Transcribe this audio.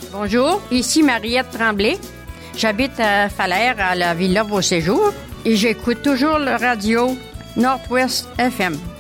Bonjour, ici Mariette Tremblay. J'habite à Falaire, à la Villa Beau Séjour, et j'écoute toujours le radio Nord-Ouest FM.